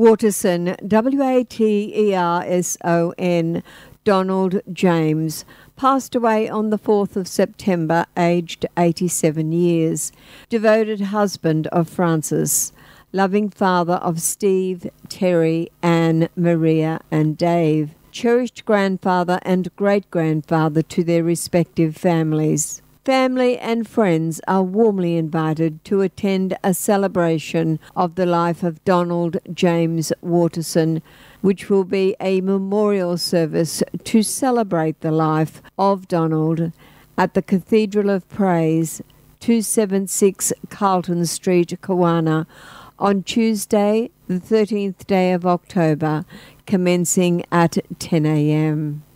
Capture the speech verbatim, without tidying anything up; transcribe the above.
Waterson, W A T E R S O N, Donald James, passed away on the fourth of September, aged eighty-seven years. Devoted husband of Frances, loving father of Steve, Terry, Anne, Maria, and Dave. Cherished grandfather and great-grandfather to their respective families. Family and friends are warmly invited to attend a celebration of the life of Donald James Waterson, which will be a memorial service to celebrate the life of Donald at the Cathedral of Praise, two seventy-six Carlton Street, Kawana, on Tuesday, the thirteenth day of October, commencing at ten a m